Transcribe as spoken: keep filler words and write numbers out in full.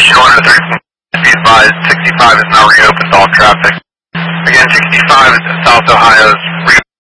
Station one oh three, be advised, sixty-five is now reopened to all traffic. Again, sixty-five is South Ohio is reopened.